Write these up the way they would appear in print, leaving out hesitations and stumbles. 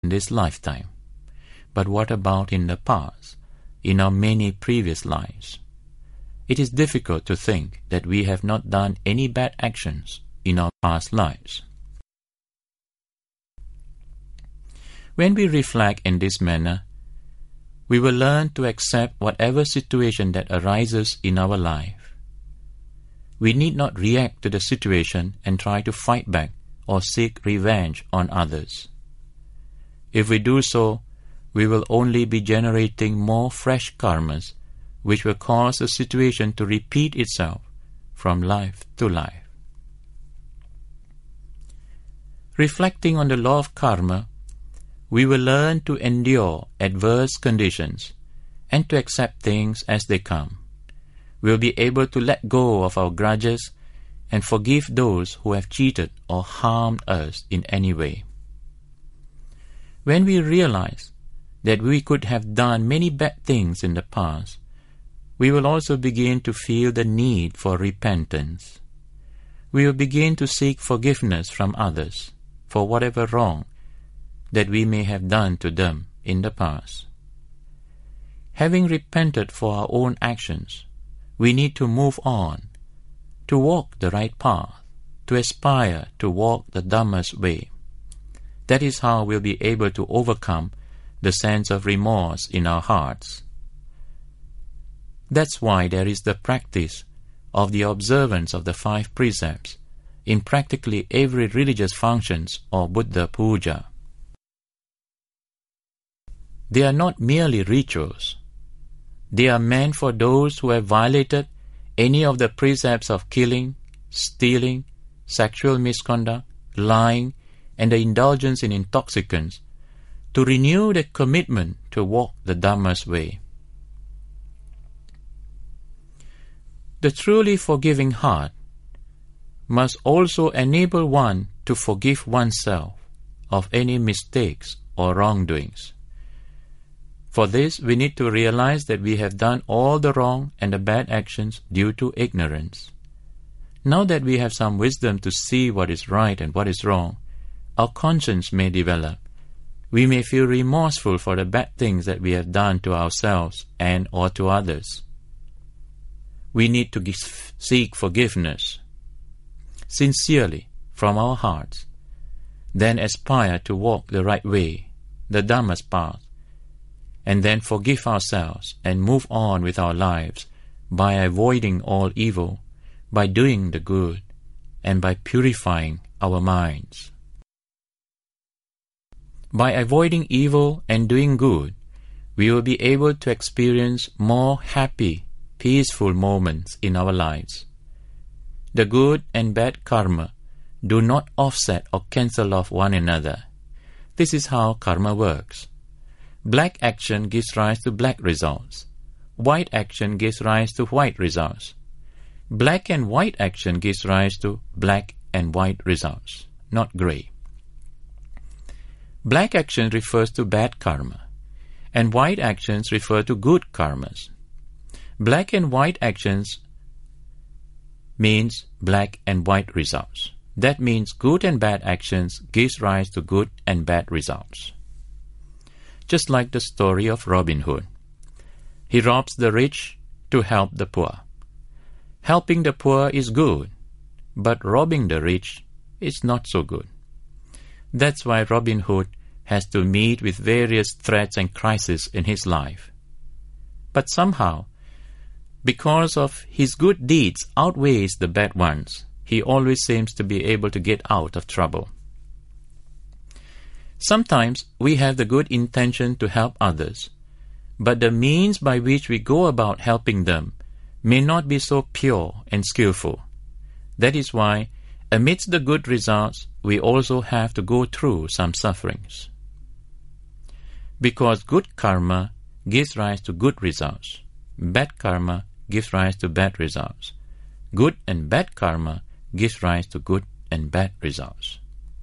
in this lifetime. But what about in the past, in our many previous lives? It is difficult to think that we have not done any bad actions in our past lives. When we reflect in this manner, we will learn to accept whatever situation that arises in our life. We need not react to the situation and try to fight back or seek revenge on others. If we do so, we will only be generating more fresh karmas, which will cause the situation to repeat itself from life to life. Reflecting on the law of karma, we will learn to endure adverse conditions and to accept things as they come. We will be able to let go of our grudges and forgive those who have cheated or harmed us in any way. When we realize that we could have done many bad things in the past, we will also begin to feel the need for repentance. We will begin to seek forgiveness from others for whatever wrong that we may have done to them in the past. Having repented for our own actions, we need to move on, to walk the right path, to aspire to walk the Dhamma's way. That is how we'll be able to overcome the sense of remorse in our hearts. That's why there is the practice of the observance of the 5 precepts in practically every religious functions or Buddha puja. They are not merely rituals. They are meant for those who have violated any of the precepts of killing, stealing, sexual misconduct, lying, and the indulgence in intoxicants, to renew the commitment to walk the Dhamma's way. The truly forgiving heart must also enable one to forgive oneself of any mistakes or wrongdoings. For this, we need to realize that we have done all the wrong and the bad actions due to ignorance. Now that we have some wisdom to see what is right and what is wrong, our conscience may develop. We may feel remorseful for the bad things that we have done to ourselves and or to others. We need to seek forgiveness sincerely from our hearts, then aspire to walk the right way, the Dhamma's path, and then forgive ourselves and move on with our lives by avoiding all evil, by doing the good, and by purifying our minds. By avoiding evil and doing good, we will be able to experience more happy, peaceful moments in our lives. The good and bad karma do not offset or cancel off one another. This is how karma works. Black action gives rise to black results. White action gives rise to white results. Black and white action gives rise to black and white results, not grey. Black action refers to bad karma, and white actions refer to good karmas. Black and white actions means black and white results. That means good and bad actions gives rise to good and bad results. Just like the story of Robin Hood. He robs the rich to help the poor. Helping the poor is good, but robbing the rich is not so good. That's why Robin Hood has to meet with various threats and crises in his life. But somehow, because of his good deeds outweighs the bad ones, he always seems to be able to get out of trouble. Sometimes we have the good intention to help others, but the means by which we go about helping them may not be so pure and skillful. That is why, amidst the good results, we also have to go through some sufferings. Because good karma gives rise to good results, bad karma gives rise to bad results. Good and bad karma gives rise to good and bad results.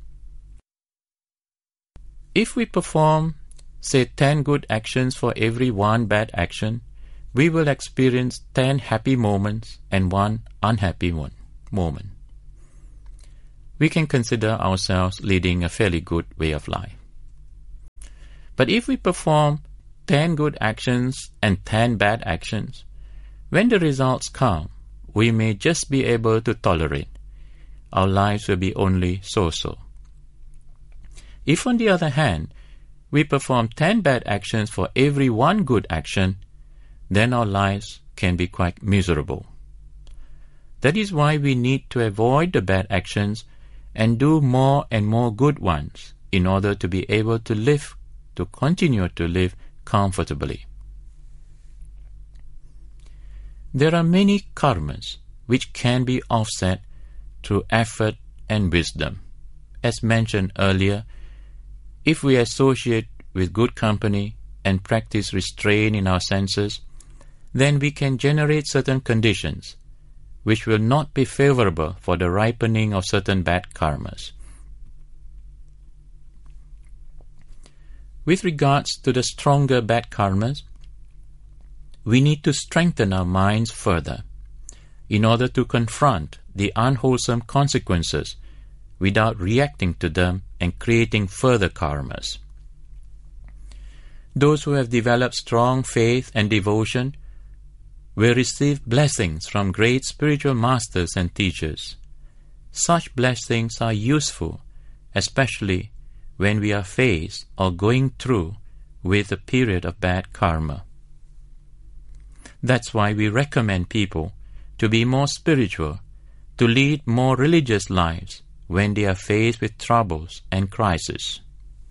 If we perform, say, 10 good actions for every 1 bad action, we will experience 10 happy moments and 1 unhappy moment. We can consider ourselves leading a fairly good way of life. But if we perform 10 good actions and 10 bad actions, when the results come, we may just be able to tolerate. Our lives will be only so-so. If, on the other hand, we perform 10 bad actions for every one good action, then our lives can be quite miserable. That is why we need to avoid the bad actions and do more and more good ones in order to be able to continue to live comfortably. There are many karmas which can be offset through effort and wisdom. As mentioned earlier, if we associate with good company and practice restraint in our senses, then we can generate certain conditions which will not be favorable for the ripening of certain bad karmas. With regards to the stronger bad karmas, we need to strengthen our minds further in order to confront the unwholesome consequences without reacting to them and creating further karmas. Those who have developed strong faith and devotion will receive blessings from great spiritual masters and teachers. Such blessings are useful, especially when we are faced or going through with a period of bad karma. That's why we recommend people to be more spiritual, to lead more religious lives when they are faced with troubles and crises.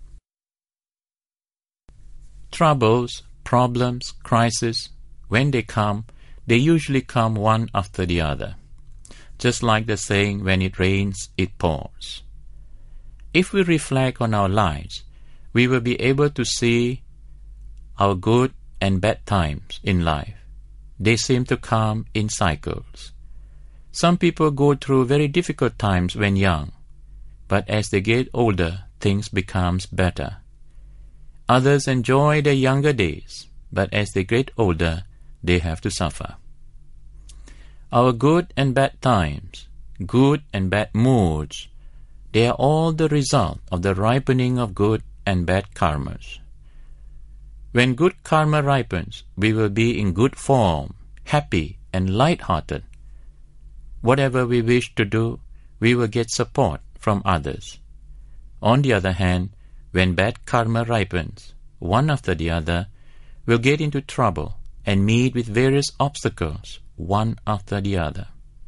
Troubles, problems, crises, when they come, they usually come one after the other. Just like the saying, when it rains, it pours. If we reflect on our lives, we will be able to see our good and bad times in life. They seem to come in cycles. Some people go through very difficult times when young, but as they get older, things become better. Others enjoy their younger days, but as they get older, they have to suffer. Our good and bad times, good and bad moods, they are all the result of the ripening of good and bad karmas. When good karma ripens, we will be in good form, happy and light-hearted. Whatever we wish to do, we will get support from others. On the other hand, when bad karma ripens, one after the other, we'll get into trouble and meet with various obstacles, one after the other.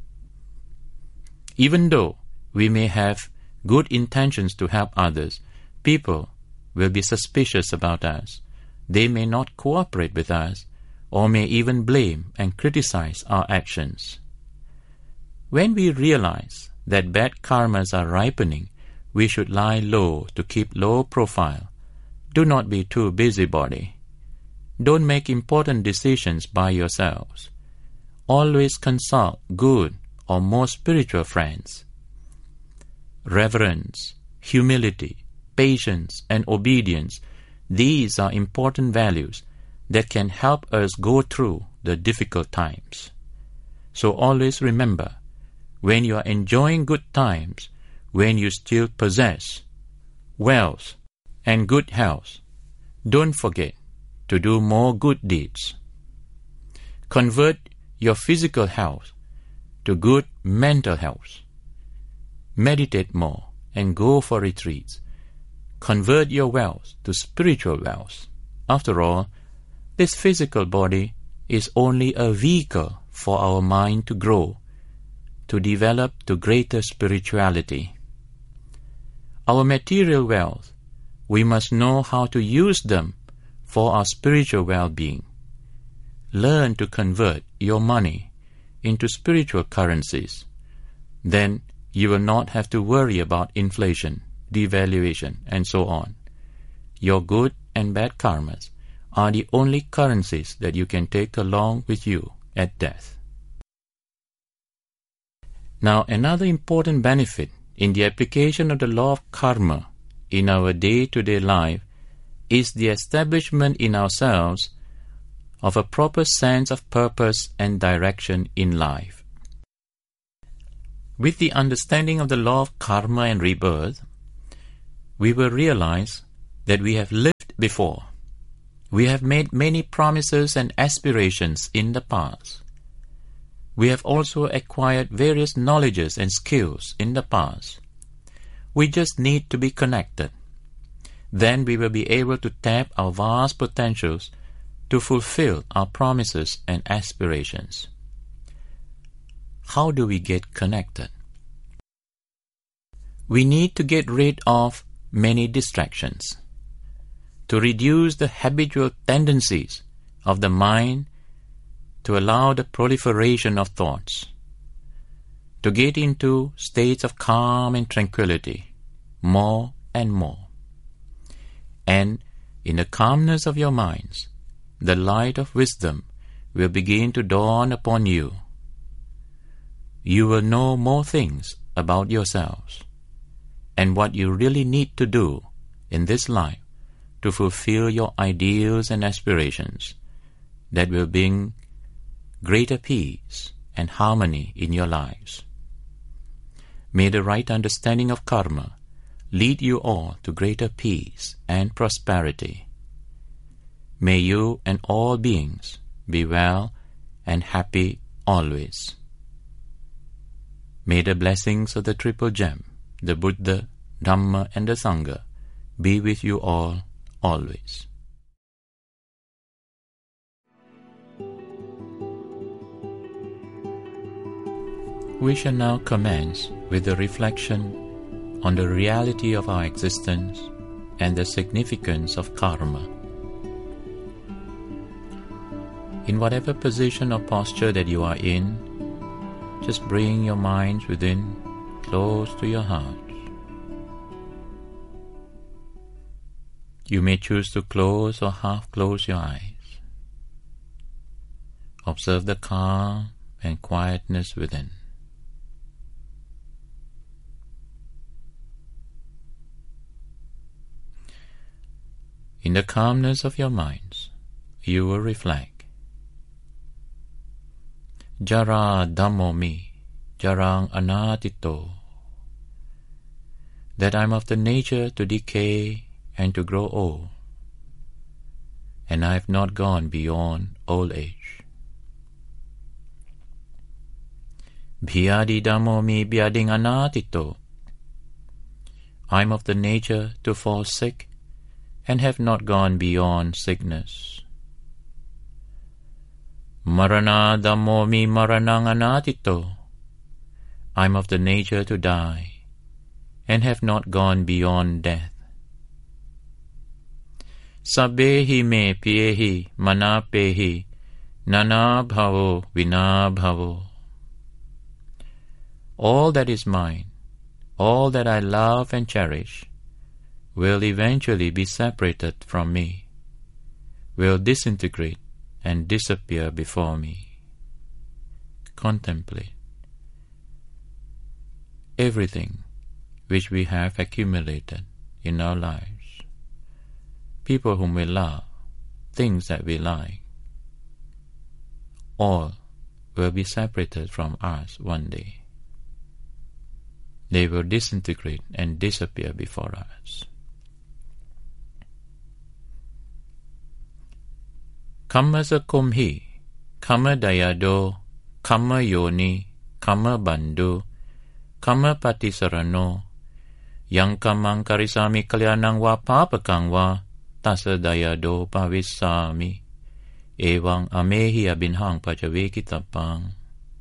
Even though we may have good intentions to help others, people will be suspicious about us. They may not cooperate with us, or may even blame and criticize our actions. When we realize that bad karmas are ripening, we should lie low to keep low profile. Do not be too busybody. Don't make important decisions by yourselves. Always consult good or more spiritual friends. Reverence, humility, patience, and obedience, these are important values that can help us go through the difficult times. So always remember, when you are enjoying good times, when you still possess wealth and good health, don't forget to do more good deeds. Convert your physical health to good mental health. Meditate more and go for retreats. Convert your wealth to spiritual wealth. After all, this physical body is only a vehicle for our mind to grow, to develop to greater spirituality. Our material wealth, we must know how to use them for our spiritual well-being. Learn to convert your money into spiritual currencies. Then you will not have to worry about inflation, devaluation, and so on. Your good and bad karmas are the only currencies that you can take along with you at death. Now, another important benefit in the application of the law of karma in our day-to-day life is the establishment in ourselves of a proper sense of purpose and direction in life. With the understanding of the law of karma and rebirth, we will realize that we have lived before. We have made many promises and aspirations in the past. We have also acquired various knowledges and skills in the past. We just need to be connected. Then we will be able to tap our vast potentials to fulfill our promises and aspirations. How do we get connected? We need to get rid of many distractions to reduce the habitual tendencies of the mind, to allow the proliferation of thoughts, to get into states of calm and tranquility more and more. And in the calmness of your minds, the light of wisdom will begin to dawn upon you. You will know more things about yourselves and what you really need to do in this life to fulfill your ideals and aspirations that will bring greater peace and harmony in your lives. May the right understanding of karma lead you all to greater peace and prosperity. May you and all beings be well and happy always. May the blessings of the Triple Gem, the Buddha, Dhamma and the Sangha be with you all always. We shall now commence with the reflection on the reality of our existence and the significance of karma. In whatever position or posture that you are in, just bring your minds within, close to your heart. You may choose to close or half close your eyes. Observe the calm and quietness within. In the calmness of your minds, you will reflect. Jara Dhammo mi, Jarang Anatito. That I am of the nature to decay and to grow old, and I have not gone beyond old age. Bhyadi Dhammo mi Bhyading Anatito. I am of the nature to fall sick and have not gone beyond sickness. Marana Dhammo mi Maranang Anatito. I am of the nature to die and have not gone beyond death. Sabbehi me piyehi manapehi nana bhavo vina bhavo. All that is mine, all that I love and cherish, will eventually be separated from me, will disintegrate and disappear before me. Contemplate. Everything which we have accumulated in our lives, people whom we love, things that we like, all will be separated from us one day. They will disintegrate and disappear before us. Kamma sakumhi, kamma dayado, kamma yoni, kamma bandhu, kamma patisarano, yang kamang karisami kalyanang wa papakang wa, tasa dayado pavisami, ewang amehi abinhang pacavekitapang.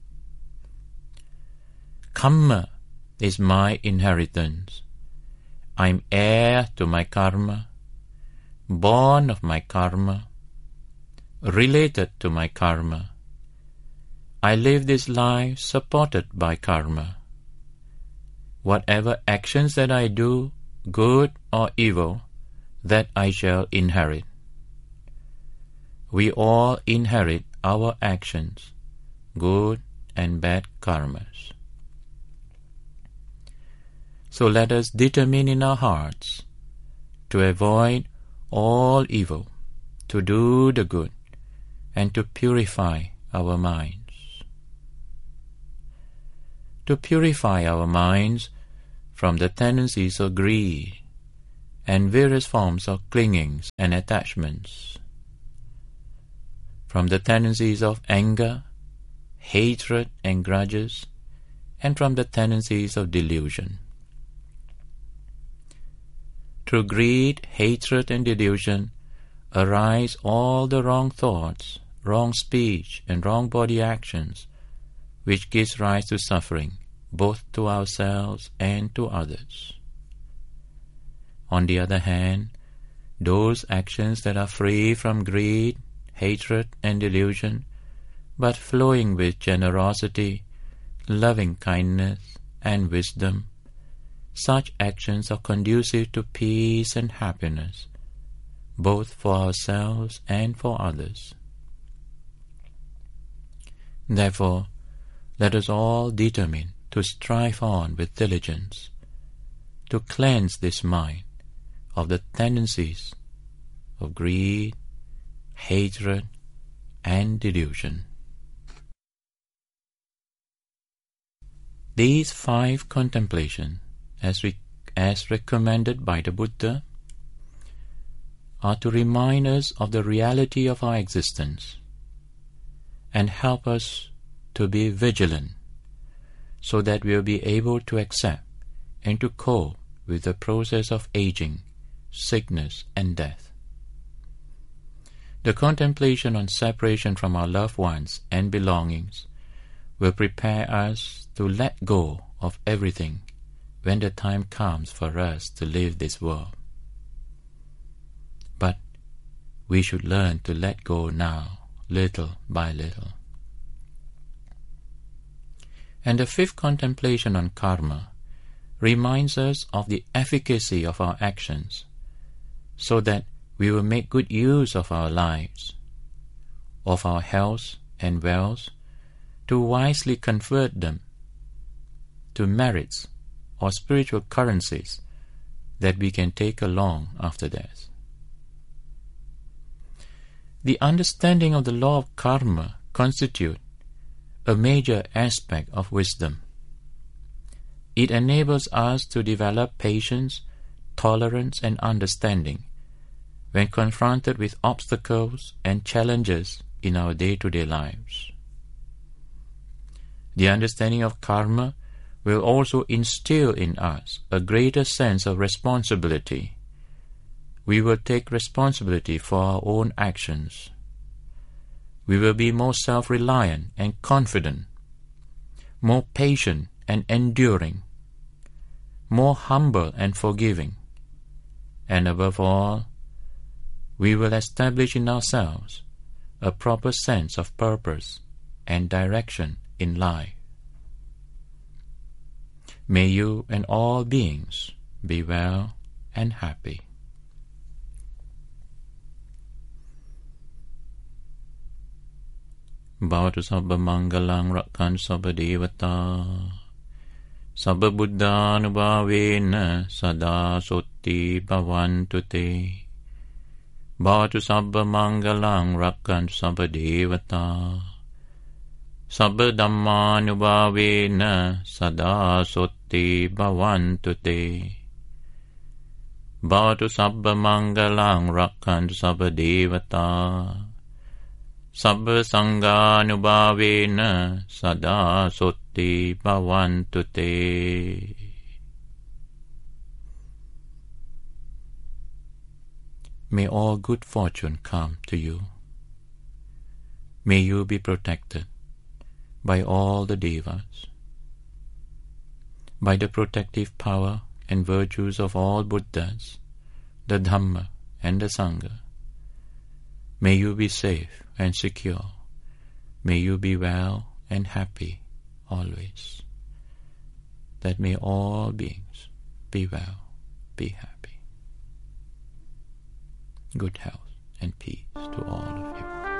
Kamma is my inheritance. I am heir to my karma, born of my karma, related to my karma. I live this life supported by karma. Whatever actions that I do, good or evil, that I shall inherit. We all inherit our actions, good and bad karmas. So let us determine in our hearts to avoid all evil, to do the good, and to purify our minds. To purify our minds from the tendencies of greed, and various forms of clingings and attachments, from the tendencies of anger, hatred and grudges, and from the tendencies of delusion. Through greed, hatred and delusion arise all the wrong thoughts, wrong speech and wrong body actions, which gives rise to suffering, both to ourselves and to others. On the other hand, those actions that are free from greed, hatred and delusion, but flowing with generosity, loving kindness and wisdom, such actions are conducive to peace and happiness, both for ourselves and for others. Therefore, let us all determine to strive on with diligence, to cleanse this mind of the tendencies of greed, hatred, and delusion. These 5 contemplations, as recommended by the Buddha, are to remind us of the reality of our existence and help us to be vigilant, so that we will be able to accept and to cope with the process of aging, sickness, and death. The contemplation on separation from our loved ones and belongings will prepare us to let go of everything when the time comes for us to leave this world. But we should learn to let go now, little by little. And the 5th contemplation on karma reminds us of the efficacy of our actions, so that we will make good use of our lives, of our health and wealth, to wisely convert them to merits or spiritual currencies that we can take along after death. The understanding of the law of karma constitutes a major aspect of wisdom. It enables us to develop patience, tolerance, and understanding when confronted with obstacles and challenges in our day-to-day lives. The understanding of karma will also instill in us a greater sense of responsibility. We will take responsibility for our own actions. We will be more self-reliant and confident, more patient and enduring, more humble and forgiving, and above all, we will establish in ourselves a proper sense of purpose and direction in life. May you and all beings be well and happy. Bhavatu sabba mangalang rakkan sabba devata sabba buddhanubhavena sada sotti bhavantu te. Bhavatu sabba mangalang rakkan sabba devata sabba dhammanubhavena sada sotti bhavantu te. Bhavatu sabba mangalang rakkan sabba devata sabba sanghanubhavena sada sotti bhavantu te. May all good fortune come to you. May you be protected by all the devas, by the protective power and virtues of all Buddhas, the Dhamma and the Sangha. May you be safe and secure. May you be well and happy always. That may all beings be well, be happy. Good health and peace to all of you.